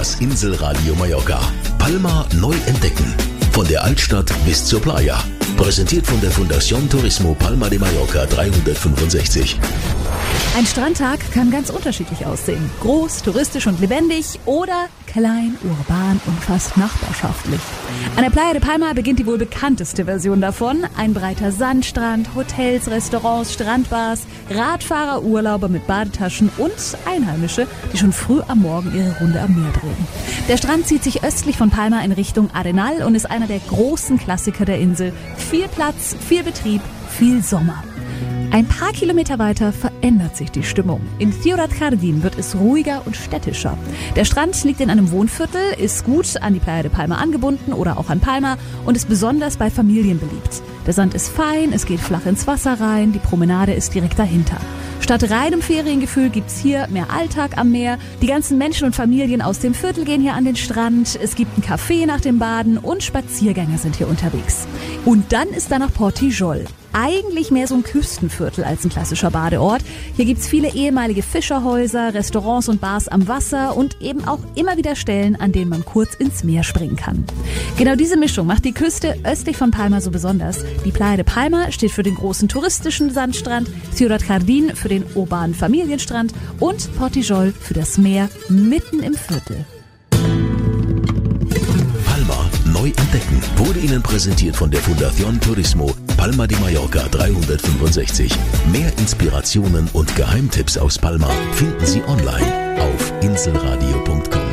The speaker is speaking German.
Das Inselradio Mallorca. Palma neu entdecken. Von der Altstadt bis zur Playa. Präsentiert von der Fundación Turismo Palma de Mallorca 365. Ein Strandtag kann ganz unterschiedlich aussehen. Groß, touristisch und lebendig oder klein, urban und fast nachbarschaftlich. An der Playa de Palma beginnt die wohl bekannteste Version davon. Ein breiter Sandstrand, Hotels, Restaurants, Strandbars, Radfahrer, Urlauber mit Badetaschen und Einheimische, die schon früh am Morgen ihre Runde am Meer drehen. Der Strand zieht sich östlich von Palma in Richtung Arenal und ist einer der großen Klassiker der Insel. Viel Platz, viel Betrieb, viel Sommer. Ein paar Kilometer weiter verändert sich die Stimmung. In Ciudad Jardín wird es ruhiger und städtischer. Der Strand liegt in einem Wohnviertel, ist gut an die Playa de Palma angebunden oder auch an Palma und ist besonders bei Familien beliebt. Der Sand ist fein, es geht flach ins Wasser rein, die Promenade ist direkt dahinter. Statt reinem Feriengefühl gibt's hier mehr Alltag am Meer. Die ganzen Menschen und Familien aus dem Viertel gehen hier an den Strand. Es gibt ein Café nach dem Baden und Spaziergänger sind hier unterwegs. Und dann ist da noch Portijol. Eigentlich mehr so ein Küstenviertel als ein klassischer Badeort. Hier gibt's viele ehemalige Fischerhäuser, Restaurants und Bars am Wasser und eben auch immer wieder Stellen, an denen man kurz ins Meer springen kann. Genau diese Mischung macht die Küste östlich von Palma so besonders. Die Playa de Palma steht für den großen touristischen Sandstrand, Ciudad Jardín für den urbanen Familienstrand und Portijol für das Meer mitten im Viertel. Palma neu entdecken wurde Ihnen präsentiert von der Fundación Turismo Palma de Mallorca 365. Mehr Inspirationen und Geheimtipps aus Palma finden Sie online auf inselradio.com.